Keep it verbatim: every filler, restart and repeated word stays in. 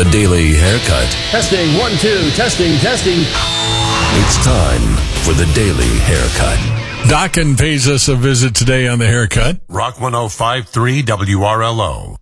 The Daily Haircut. Testing, one, two, testing, testing. It's time for The Daily Haircut. Dockin pays us a visit today on The Haircut. Rock one oh five point three W R L O.